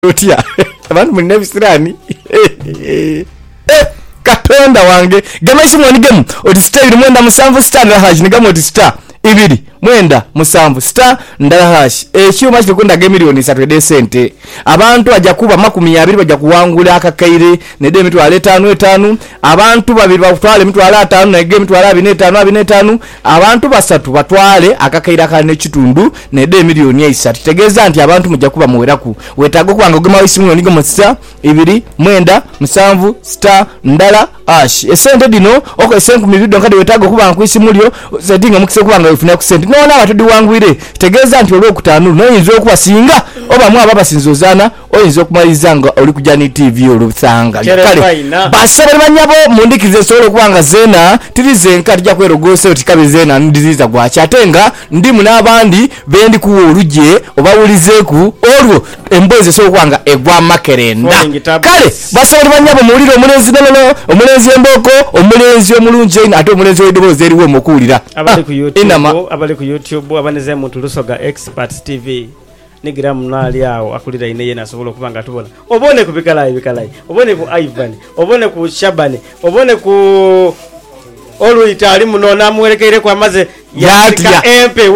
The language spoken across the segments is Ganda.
otya abantu mulina bisirani katonda wange gama isimu onigemu oti star 2 star ndala hash nigama oti star 2 7 star ndala hash ekyuma kikunda ge milioni 3 sente abantu ajja kuba 200 bajja kuwangula akakaire ne de mitwale 5 abantu babiri bakutwale mitwale 5 na ge mitwale 25 abantu basatu batwale akakaire akane kitundu ne de milioni 3 tegeza nti abantu mujja kuba muweraku wetago kwanga gema isimu onigama star 2 7 star ndala hash esente dino oko esenku mibido nkade wetago kuba nkwisimu sedinga mukise kuba ngafuna ku sente nona batudi wangwire tegeza nti olwokutanu noyinzo okuba singa oba mwa baba sinzozana oyinzo kumalizanga oli kujani TV olubsanga kale basore banyabo mundikize solo kubanga zena tirize nkadja kwerogose otikabe zena ndiziza gwachatenga ndimu nabandi bendi kuwo oluje obawulizeku olwo emboze so kwanga egwa makerenda kale basore banyabo muliro omulenzi nono omulenzi emboko omulenzi omulunje ate omulenzi wedoboze eriwo mukulira abali ku YouTube abaneze muntu lusoga Experts TV nigira munali awo akulira ine yena sobola kubanga tubona obone ku bikalayi obone ku Ivan obone ku Shabani obone ku olu itali munona muwerekeire kwa maze ya MP wo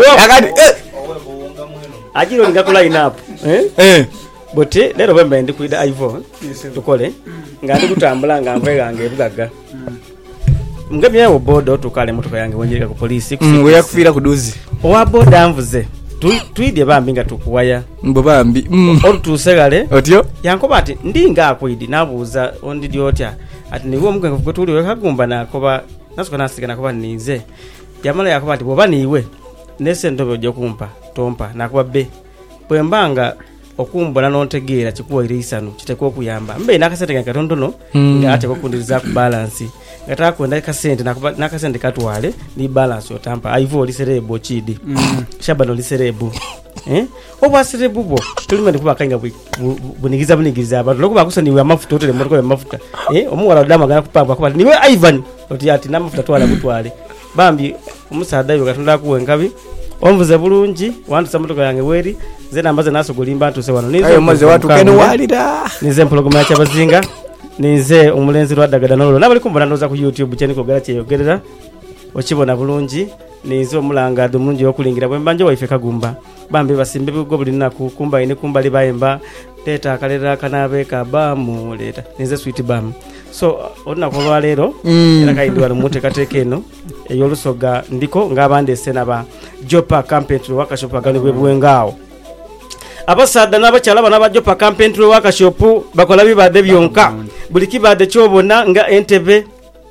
ajiro ngakula inapo bote lero bemba ndi kuida Ivan tukole ngandi kutambula ngamve gange bugaga mgemi yawo bodo tukale motoka yange wonjeka ku police ngo yakufira kuduzi owa boda mvuze tuide bambinga tukuwaya mbobambi otusegale otyo yankoba ati ndinga akwidi nabuza ondidi otya ati niwo muganga vuga tuli wakagumba nakoba nasuka nasiga nakoba ninze yamala yakoba ati boba niwe nese ndobe ojja kumpa tompa nakoba be bwembanga okumbona nontegeera kikuwa irisano kiteko kuyamba mbe nakasente katondono nga ate kokundiriza ku balance ngata kwenda kasente nakasente katwale ni balance otampa aivo liserebo chidi shabano liserebo oba serebo bo tulimende kuba kanga bunigiza abantu lokuba kusaniwe amafuta otele motoko amafuta omuwala dama gana kupamba kuba niwe Ivan oti ati namafuta twala kutwale bambi omusada yo katonda kuwengabi omvuze bulungi wantu samotoka yange weri zena ambaze nasogolimba ntuse wano nizo maze watu kene walira nize mpologoma ya Kyabazinga nize omulenzi lwadagada nolo nabali kumbona ndoza ku YouTube cheniko gala cheyogerera okibona bulungi nize omulanga mulungi okulingira bwe mbanje waife kagumba bambe basimbe bigo bulina kukumba ine kumbali bayemba leta akalera kanabe kabamu leta nize sweet bam so onna ko lero era kaidwa lumute katekeno eyolusoga ndiko ngabande sena ba Jopa Campaign wakashopa gani bwebwengao abasada n'abakyala bana ba Jopa Campaign wakashopu bakola bibade byonka buli kibade kyobona nga entebe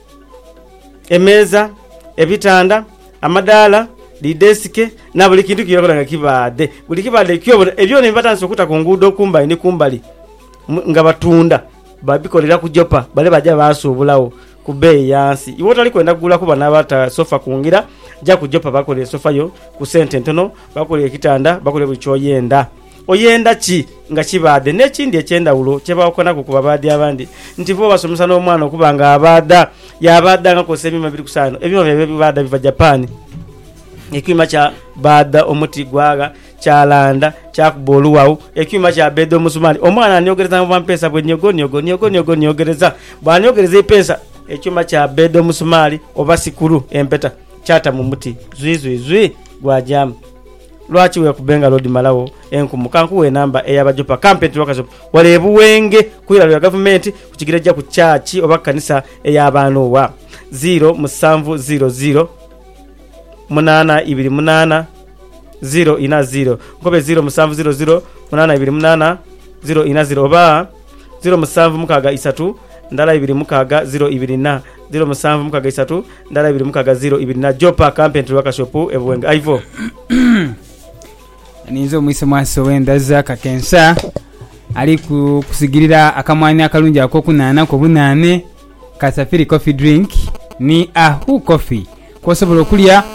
emeza ebitanda amadala lideske na buli kintu kiyokola nga kibade buli kibade kyobona ebyo ne batanso kuta ku ngudo kumba ni kumbali nga batunda babikolera ku Jopa bale baja basubulawo ku bei yansi iwo tali kwenda kugula kuba nabata sofa kungira ja ku Jopa bakole sofa yo ku sente ntono bakole kitanda bakole buchoyenda oyenda ki nga kibade nekindi ekyenda ulo kyeba okona ku babadi abandi ntivo basomesa no mwana okubanga abada yabada nga ko semi 2 ebyo bibada biva Japan ekima cha bada omuti gwaga chalanda chakuboluwawo ekima cha bedo musumali omwana anyogereza mu mpesa bwe nyogereza bwanyogereza ipesa ekima cha bedo musumali oba sikuru empeta chata mu muti zwi gwajam lwachi we kubenga lodi malawo enkumukanku we namba eyaba Jopa Campaign wakazo walebu wenge kuira lya government kukigira ku chachi oba kanisa eyabano wa 0700 828 0 ina 0 ngobe 0700 828 0 ina 0 oba 0733 ndala 2 0 2 0733 ndala 2 0 Jopa Campaign wakashopu ebwenga ivo ninzo mwise mwaso wenda za kakensa ali kusigirira akamwani akalungi akokunana ko bunane Kasafiri coffee drink ni Ahu coffee kosobola kulya